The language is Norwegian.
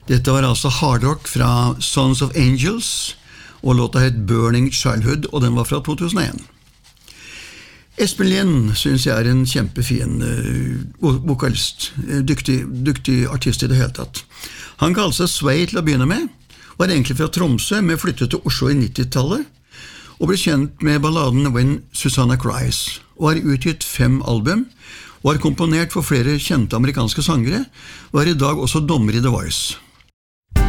Dette var altså hardrock fra Sons of Angels, og låta het Burning Childhood, og den var fra 2001. Espen Lind synes jeg en kjempefin vokalist, dyktig artist I det hele tatt. Han kalte seg Sway til å begynne med, var egentlig fra Tromsø, men flyttet til Oslo I 90-tallet, og ble kjent med balladen When Susanna Cries, og har utgitt 5 album, og har komponert for flere kjente amerikanske sangere, og er I dag også dommer I The Voice.